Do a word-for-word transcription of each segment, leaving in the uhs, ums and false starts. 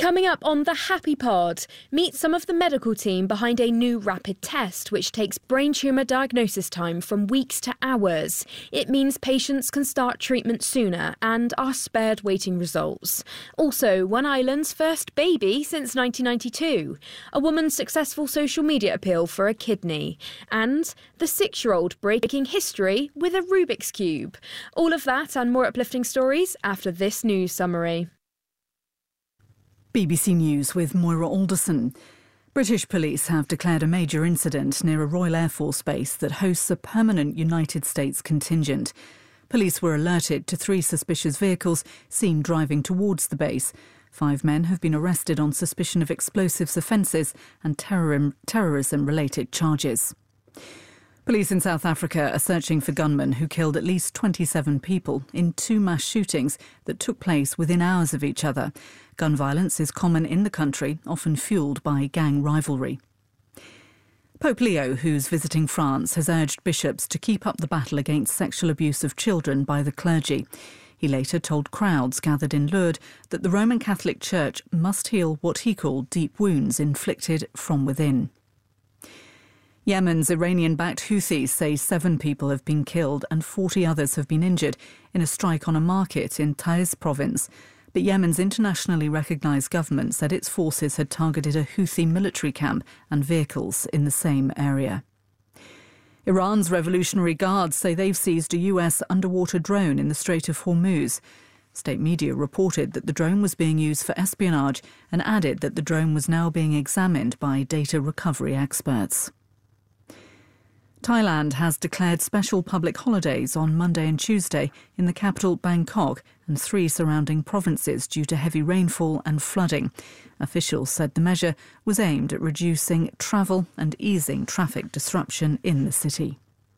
Coming up on the Happy Pod, meet some of the medical team behind a new rapid test which takes brain tumour diagnosis time from weeks to hours. It means patients can start treatment sooner and are spared waiting results. Also, One Island's first baby since nineteen ninety-two, a woman's successful social media appeal for a kidney, and the six-year-old breaking history with a Rubik's Cube. All of that and more uplifting stories after this news summary. B B C News with Moira Alderson. British police have declared a major incident near a Royal Air Force base that hosts a permanent United States contingent. Police were alerted to three suspicious vehicles seen driving towards the base. Five men have been arrested on suspicion of explosives offences and terrorism-related charges. Police in South Africa are searching for gunmen who killed at least twenty-seven people in two mass shootings that took place within hours of each other. Gun violence is common in the country, often fuelled by gang rivalry. Pope Leo, who's visiting France, has urged bishops to keep up the battle against sexual abuse of children by the clergy. He later told crowds gathered in Lourdes that the Roman Catholic Church must heal what he called deep wounds inflicted from within. Yemen's Iranian-backed Houthis say seven people have been killed and forty others have been injured in a strike on a market in Taiz province. But Yemen's internationally recognised government said its forces had targeted a Houthi military camp and vehicles in the same area. Iran's Revolutionary Guards say they've seized a U S underwater drone in the Strait of Hormuz. State media reported that the drone was being used for espionage and added that the drone was now being examined by data recovery experts. Thailand has declared special public holidays on Monday and Tuesday in the capital Bangkok and three surrounding provinces due to heavy rainfall and flooding. Officials said the measure was aimed at reducing travel and easing traffic disruption in the city.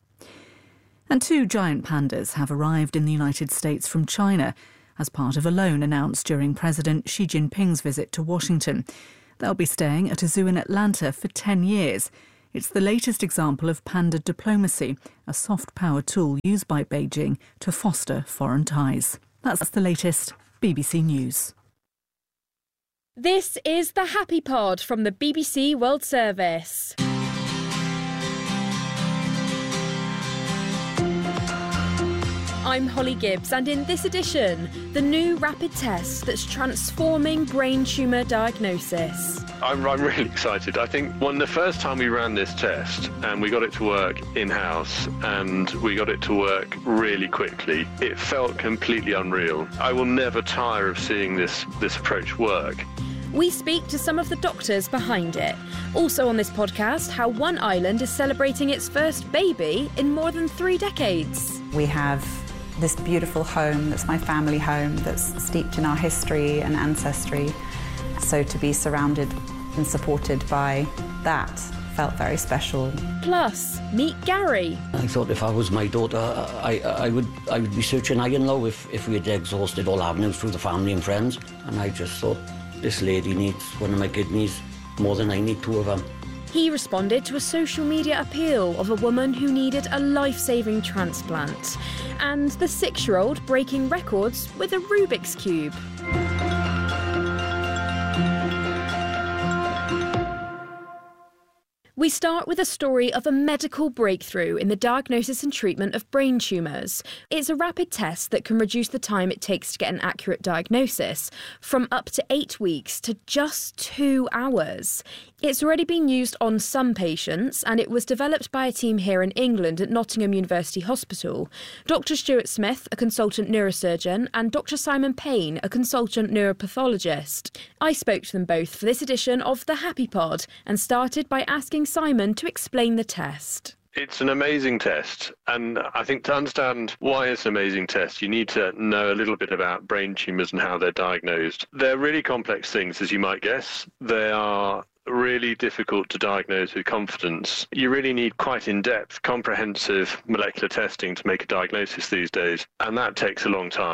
And two giant pandas have arrived in the United States from China as part of a loan announced during President Xi Jinping's visit to Washington. They'll be staying at a zoo in Atlanta for ten years. It's the latest example of panda diplomacy, a soft power tool used by Beijing to foster foreign ties. That's the latest B B C News. This is the Happy Pod from the B B C World Service. I'm Holly Gibbs, and in this edition, the new rapid test that's transforming brain tumour diagnosis. I'm, I'm really excited. I think when the first time we ran this test and we got it to work in-house and we got it to work really quickly, it felt completely unreal. I will never tire of seeing this, this approach work. We speak to some of the doctors behind it. Also on this podcast, how One Island is celebrating its first baby in more than three decades. We have this beautiful home that's my family home, that's steeped in our history and ancestry. So to be surrounded and supported by that felt very special. Plus, meet Gary. I thought if I was my daughter, I, I would I would be searching high and low if, if we had exhausted all avenues through the family and friends. And I just thought, this lady needs one of my kidneys more than I need two of them. He responded to a social media appeal of a woman who needed a life-saving transplant. And the six-year-old breaking records with a Rubik's Cube. We start with a story of a medical breakthrough in the diagnosis and treatment of brain tumours. It's a rapid test that can reduce the time it takes to get an accurate diagnosis from up to eight weeks to just two hours. It's already been used on some patients, and it was developed by a team here in England at Nottingham University Hospital. Doctor Stuart Smith, a consultant neurosurgeon, and Doctor Simon Payne, a consultant neuropathologist. I spoke to them both for this edition of the Happy Pod and started by asking Simon to explain the test. It's an amazing test, and I think to understand why it's an amazing test, you need to know a little bit about brain tumours and how they're diagnosed. They're really complex things, as you might guess. They are really difficult to diagnose with confidence. You really need quite in-depth, comprehensive molecular testing to make a diagnosis these days, and that takes a long time.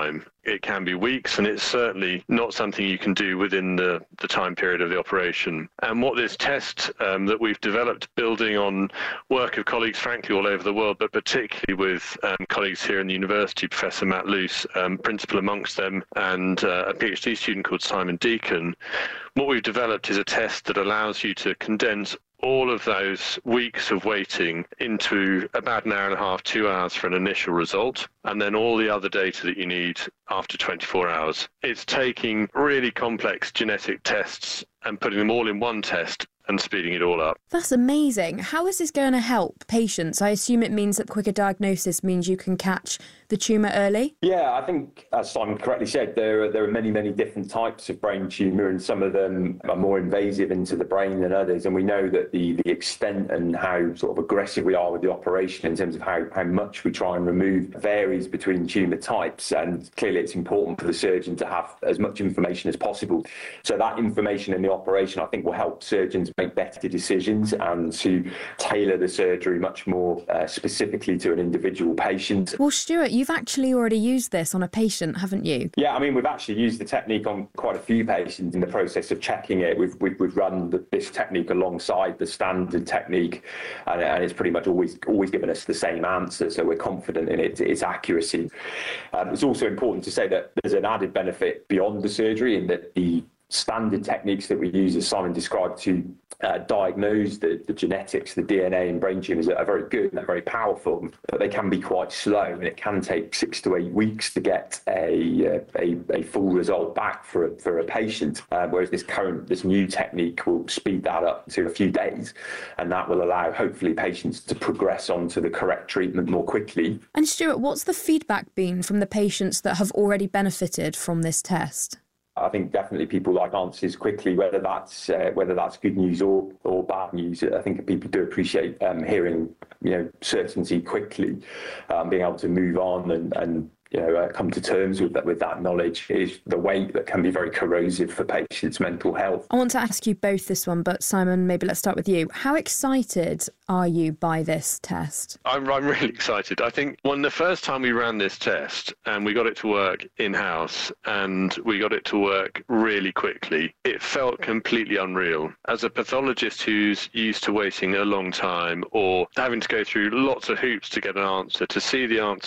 It can be weeks, and it's certainly not something you can do within the, the time period of the operation. And what this test um, that we've developed, building on work of colleagues, frankly, all over the world, but particularly with um, colleagues here in the university, Professor Matt Luce, um, principal amongst them, and uh, a PhD student called Simon Deacon, what we've developed is a test that allows you to condense all of those weeks of waiting into about an hour and a half, two hours for an initial result, and then all the other data that you need after twenty-four hours. It's taking really complex genetic tests and putting them all in one test and speeding it all up. That's amazing. How is this going to help patients? I assume it means that quicker diagnosis means you can catch the tumour early? Yeah, I think, as Simon correctly said, there are, there are many, many different types of brain tumour, and some of them are more invasive into the brain than others. And we know that the, the extent and how sort of aggressive we are with the operation in terms of how, how much we try and remove varies between tumour types. And clearly it's important for the surgeon to have as much information as possible. So that information in the operation, I think, will help surgeons make better decisions and to tailor the surgery much more uh, specifically to an individual patient. Well, Stuart, you've actually already used this on a patient, haven't you? Yeah, I mean, we've actually used the technique on quite a few patients in the process of checking it. We've we've, we've run the, this technique alongside the standard technique, and, and it's pretty much always always given us the same answer. So we're confident in it, its accuracy. Um, it's also important to say that there's an added benefit beyond the surgery in that the standard techniques that we use, as Simon described, to uh, diagnose the, the genetics, the D N A in brain tumours are very good and they're very powerful, but they can be quite slow, and it can take six to eight weeks to get a a, a full result back for a, for a patient. Uh, whereas this current, this new technique will speed that up to a few days, and that will allow hopefully patients to progress on to the correct treatment more quickly. And Stuart, what's the feedback been from the patients that have already benefited from this test? I think definitely people like answers quickly, whether that's uh, whether that's good news or, or bad news. I think people do appreciate um, hearing, you know, certainty quickly, um, being able to move on and, and you know, uh, come to terms with that, with that knowledge is the weight that can be very corrosive for patients' mental health. I want to ask you both this one, but Simon, maybe let's start with you. How excited are you by this test? I'm, I'm really excited. I think when the first time we ran this test and we got it to work in-house and we got it to work really quickly, it felt completely unreal. As a pathologist who's used to waiting a long time or having to go through lots of hoops to get an answer, to see the answer